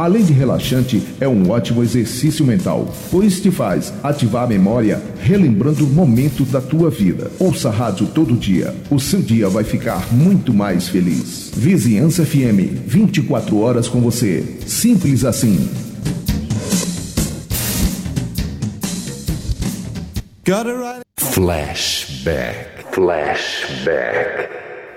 Além de relaxante, é um ótimo exercício mental, pois te faz ativar a memória, relembrando momentos da tua vida. Ouça a rádio todo dia. O seu dia vai ficar muito mais feliz. Vizinhança FM, 24 horas com você. Simples assim. Flashback.